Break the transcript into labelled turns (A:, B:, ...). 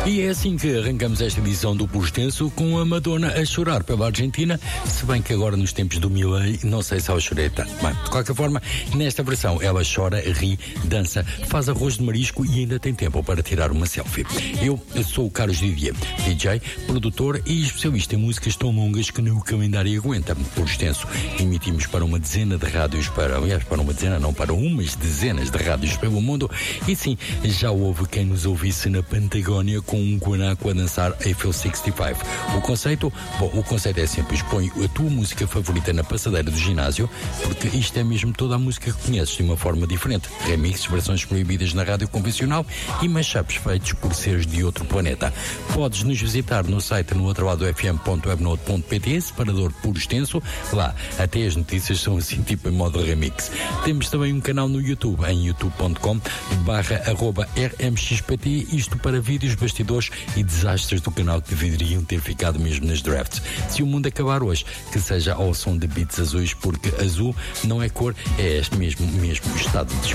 A: E é assim que arrancamos esta edição do Puro Extenso com a Madonna a chorar pela Argentina, se bem que agora nos tempos do Milei não sei se ela chorei tanto. Bem, de qualquer forma, nesta versão ela chora, ri, dança, faz arroz de marisco e ainda tem tempo para tirar uma selfie. Eu sou o Carlos Didier, DJ, produtor e especialista em músicas tão longas que nem o calendário aguenta. Puro Extenso, emitimos para uma dezena de rádios, para umas dezenas de rádios pelo mundo, e sim, já houve quem nos ouvisse na Patagónia com um guanaco a dançar Eiffel 65. O conceito é simples: põe a tua música favorita na passadeira do ginásio, porque isto é mesmo toda a música que conheces de uma forma diferente. Remixes, versões proibidas na rádio convencional e mashups feitos por seres de outro planeta. Podes nos visitar no site no outroladofm.webnode.pt, separador Puro Extenso. Lá, até as notícias são assim, tipo em modo remix. Temos também um canal no YouTube, em youtube.com/rmxpt, isto para vídeos, bastidores e desastres do canal que deveriam ter ficado mesmo nas drafts. Se o mundo acabar hoje, que seja ao som de beats azuis, porque azul não é cor, é este mesmo estado de espírito.